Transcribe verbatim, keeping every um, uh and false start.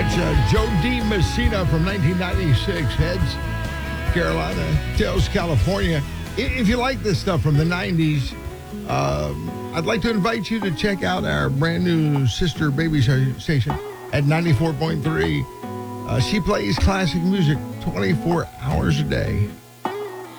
uh, Joe D. Messina from nineteen ninety-six. Heads Carolina, tails California. If you like this stuff from the nineties, um, I'd like to invite you to check out our brand new sister baby station at ninety-four point three. Uh, she plays classic music twenty-four hours a day.